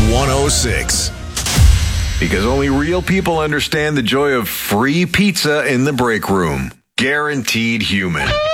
106. Because only real people understand the joy of free pizza in the break room. Guaranteed Human.